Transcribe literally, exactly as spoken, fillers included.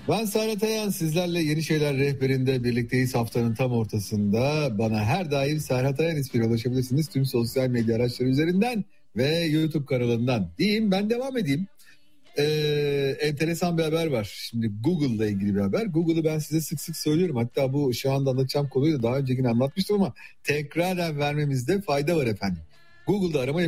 Ben Serhat Ayan, sizlerle Yeni Şeyler Rehberi'nde birlikteyiz haftanın tam ortasında. Bana her daim Serhat Ayan ismiyle ulaşabilirsiniz tüm sosyal medya araçları üzerinden ve YouTube kanalından. Diyeyim, ben devam edeyim. Ee, enteresan bir haber var. Şimdi Google'la ilgili bir haber. Google'ı ben size sık sık söylüyorum. Hatta bu şu anda anlatacağım konuyu da daha önce yine anlatmıştım ama tekrar vermemizde fayda var efendim. Google'da arama